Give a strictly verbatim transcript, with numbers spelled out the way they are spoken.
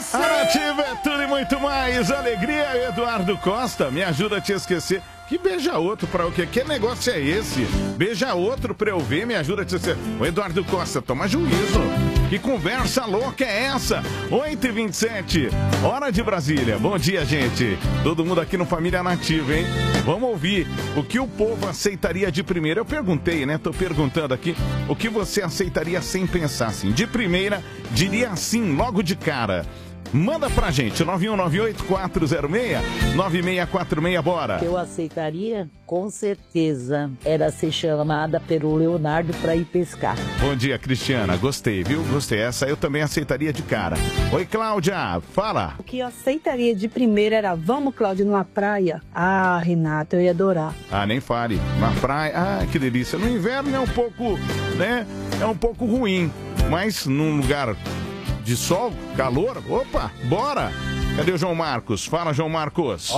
Ativa é tudo e muito mais. Alegria, Eduardo Costa, me ajuda a te esquecer. Que beija outro pra o quê? Que negócio é esse? Beija outro pra eu ver, me ajuda a te esquecer. O Eduardo Costa, toma juízo. Que conversa louca é essa? oito e vinte e sete, hora de Brasília. Bom dia, gente. Todo mundo aqui no Família Nativa, hein? Vamos ouvir o que o povo aceitaria de primeira. Eu perguntei, né? Tô perguntando aqui o que você aceitaria sem pensar assim. De primeira, diria sim, logo de cara. Manda pra gente, nove um nove oito quatro zero seis nove seis quatro seis, bora. Que eu aceitaria, com certeza, era ser chamada pelo Leonardo pra ir pescar. Bom dia, Cristiana. Gostei, viu? Gostei. Essa eu também aceitaria de cara. Oi, Cláudia. Fala. O que eu aceitaria de primeira era, vamos, Cláudia, numa praia? Ah, Renata, eu ia adorar. Ah, nem fale. Na praia, ah, que delícia. No inverno é um pouco, né? É um pouco ruim. Mas num lugar de sol, calor, opa, bora. Cadê o João Marcos? Fala, João Marcos.